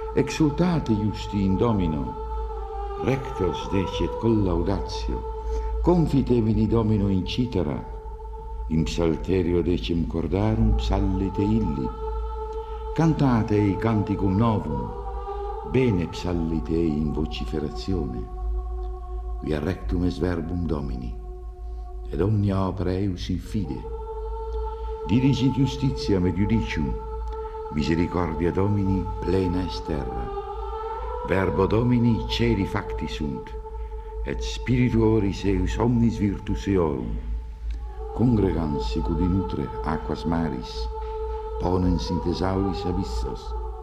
exultate justi in Domino, rectos decet collaudatio, confitevini Domino in citera, in psalterio decim cordarum psallite illi, cantatei canticum novum, bene psallitei in vociferazione, via rectum es verbum Domini, ed omnia opera eius in fide, dirigit justitiam et judicium, misericordia Domini plena est terra, verbo Domini celi facti sunt, et spirituoris eius omnis virtus eorum, congregans sicut in utre aquas maris, ponens in thesauris abyssos,